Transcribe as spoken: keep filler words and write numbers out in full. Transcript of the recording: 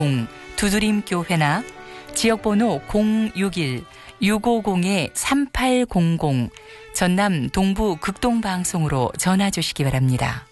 두드림교회나 지역번호 공육일 육오공 삼팔공공 전남 동부 극동방송으로 전화 주시기 바랍니다.